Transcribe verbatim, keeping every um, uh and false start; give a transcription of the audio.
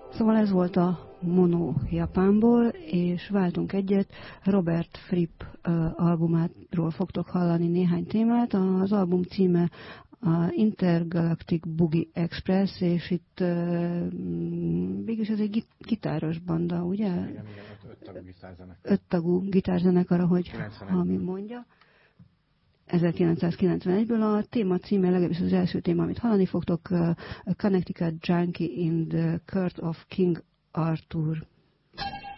Szóval ez volt a Mono Japánból, és váltunk egyet. Robert Fripp uh, albumátról fogtok hallani néhány témát. Az album címe a Intergalactic Boogie Express, és itt uh, végülis ez egy gitáros banda, ugye? Igen, igen, öt, öt tagú gitárzenekar. Öt tagú gitárzenekar, ahogy Halmi mondja. ezerkilencszázkilencvenegyből a téma címe, legalábbis az első téma, amit hallani fogtok, uh, A Connecticut Junkie in the Court of King Arthur.